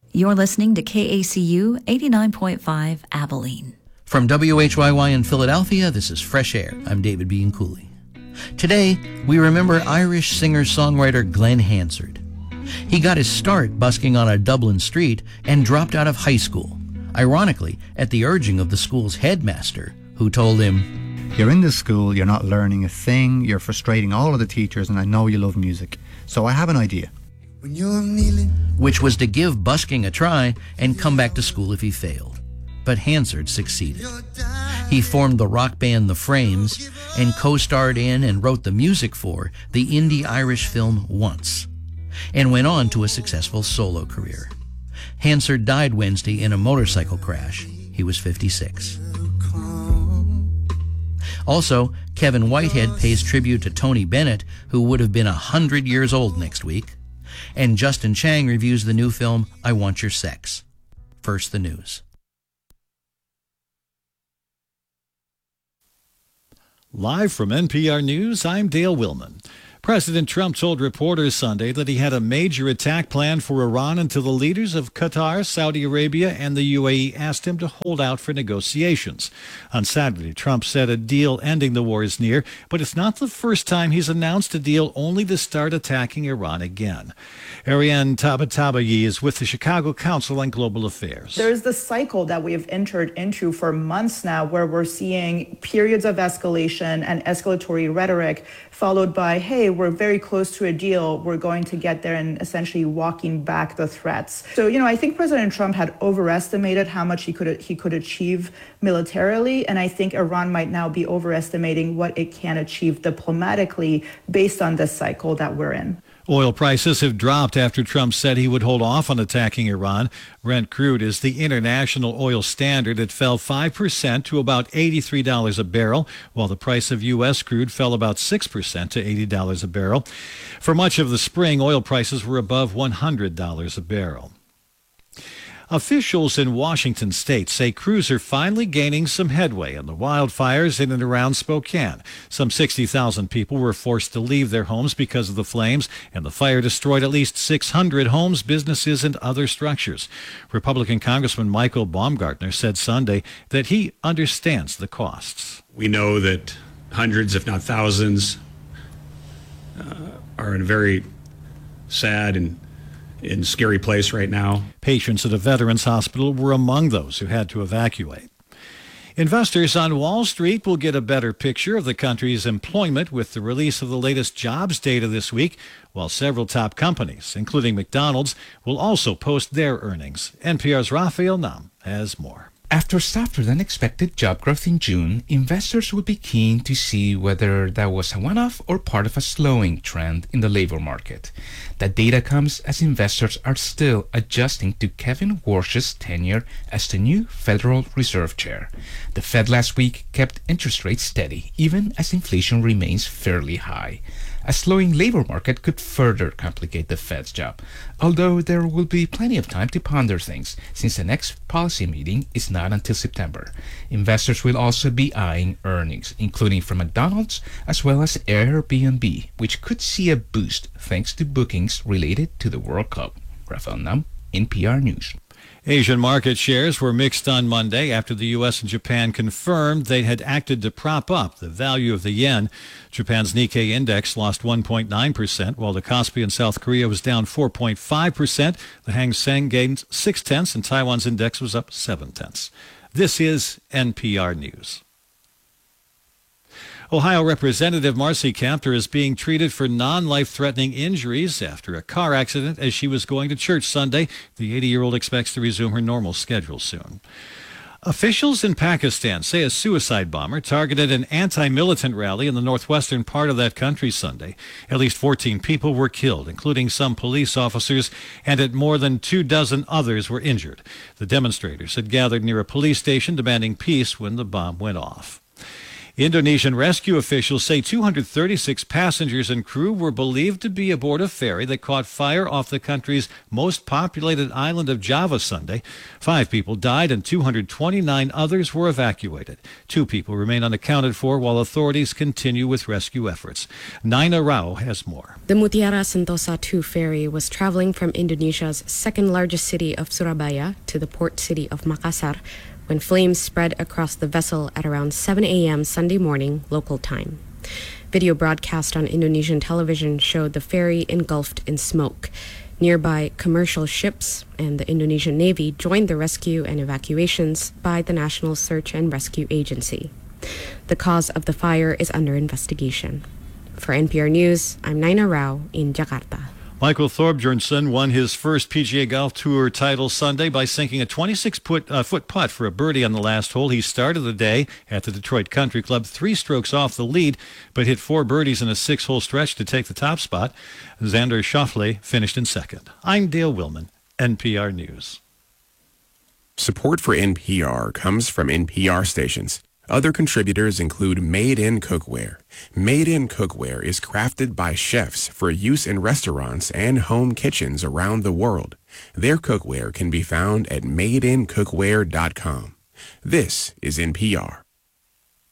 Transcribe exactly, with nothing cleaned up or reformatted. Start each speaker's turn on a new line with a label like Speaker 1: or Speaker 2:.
Speaker 1: You're listening to K A C U eighty-nine point five Abilene.
Speaker 2: From W H Y Y in Philadelphia, this is Fresh Air. I'm David Bean Cooley. Today, we remember Irish singer-songwriter Glenn Hansard. He got his start busking on a Dublin street and dropped out of high school, ironically, at the urging of the school's headmaster, who told him,
Speaker 3: "You're in this school, you're not learning a thing, you're frustrating all of the teachers, and I know you love music. So I have an idea."
Speaker 2: When you're kneeling, which was to give busking a try and come back to school if he failed. But Hansard succeeded. He formed the rock band The Frames and co-starred in and wrote the music for the indie Irish film Once, and went on to a successful solo career. Hansard died Wednesday in a motorcycle crash. He was fifty-six. Also, Kevin Whitehead pays tribute to Tony Bennett, who would have been one hundred years old next week. And Justin Chang reviews the new film, I Want Your Sex. First, the news.
Speaker 4: Live from N P R News, I'm Dale Willman. President Trump told reporters Sunday that he had a major attack planned for Iran until the leaders of Qatar, Saudi Arabia, and the U A E asked him to hold out for negotiations. On Saturday, Trump said a deal ending the war is near, but it's not the first time he's announced a deal only to start attacking Iran again. Ariane Tabatabayi is with the Chicago Council on Global Affairs.
Speaker 5: There's this cycle that we have entered into for months now where we're seeing periods of escalation and escalatory rhetoric followed by, hey, we're very close to a deal, we're going to get there, and essentially walking back the threats. So, you know, I think President Trump had overestimated how much he could he could achieve militarily, and I think Iran might now be overestimating what it can achieve diplomatically based on this cycle that we're in.
Speaker 4: Oil prices have dropped after Trump said he would hold off on attacking Iran. Brent crude is the international oil standard. It fell five percent to about eighty-three dollars a barrel, while the price of U S crude fell about six percent to eighty dollars a barrel. For much of the spring, oil prices were above one hundred dollars a barrel. Officials in Washington state say crews are finally gaining some headway in the wildfires in and around Spokane. Some sixty thousand people were forced to leave their homes because of the flames, and the fire destroyed at least six hundred homes, businesses, and other structures. Republican Congressman Michael Baumgartner said Sunday that he understands the costs.
Speaker 6: We know that hundreds, if not thousands, uh, are in a very sad and in scary place right now.
Speaker 4: Patients at a veterans hospital were among those who had to evacuate. Investors on Wall Street will get a better picture of the country's employment with the release of the latest jobs data this week, while several top companies, including McDonald's, will also post their earnings. N P R's Raphael Nam has more.
Speaker 7: After softer-than-expected job growth in June, investors will be keen to see whether that was a one-off or part of a slowing trend in the labor market. That data comes as investors are still adjusting to Kevin Warsh's tenure as the new Federal Reserve Chair. The Fed last week kept interest rates steady, even as inflation remains fairly high. A slowing labor market could further complicate the Fed's job, although there will be plenty of time to ponder things, since the next policy meeting is not until September. Investors will also be eyeing earnings, including from McDonald's as well as Airbnb, which could see a boost thanks to bookings related to the World Cup. Rafael Nam, N P R News.
Speaker 4: Asian market shares were mixed on Monday after the U S and Japan confirmed they had acted to prop up the value of the yen. Japan's Nikkei index lost one point nine percent, while the Kospi in South Korea was down four point five percent. The Hang Seng gained six tenths, and Taiwan's index was up seven tenths. This is N P R News. Ohio Representative Marcy Kaptur is being treated for non-life-threatening injuries after a car accident as she was going to church Sunday. The eighty-year-old expects to resume her normal schedule soon. Officials in Pakistan say a suicide bomber targeted an anti-militant rally in the northwestern part of that country Sunday. At least fourteen people were killed, including some police officers, and at more than two dozen others were injured. The demonstrators had gathered near a police station demanding peace when the bomb went off. Indonesian rescue officials say two hundred thirty-six passengers and crew were believed to be aboard a ferry that caught fire off the country's most populated island of Java Sunday. Five people died and two hundred twenty-nine others were evacuated. Two people remain unaccounted for while authorities continue with rescue efforts. Nina Rao has more.
Speaker 8: The Mutiara Sentosa two ferry was traveling from Indonesia's second largest city of Surabaya to the port city of Makassar when flames spread across the vessel at around seven a.m. Sunday morning local time. Video broadcast on Indonesian television showed the ferry engulfed in smoke. Nearby commercial ships and the Indonesian Navy joined the rescue and evacuations by the National Search and Rescue Agency. The cause of the fire is under investigation. For N P R News, I'm Nina Rao in Jakarta.
Speaker 4: Michael Thorbjornsen won his first P G A Golf Tour title Sunday by sinking a twenty-six foot, uh, foot putt for a birdie on the last hole. He started the day at the Detroit Country Club three strokes off the lead, but hit four birdies in a six-hole stretch to take the top spot. Xander Schauffele finished in second. I'm Dale Willman, N P R News.
Speaker 9: Support for N P R comes from N P R stations. Other contributors include Made In Cookware. Made In Cookware is crafted by chefs for use in restaurants and home kitchens around the world. Their cookware can be found at made in cookware dot com. This is N P R.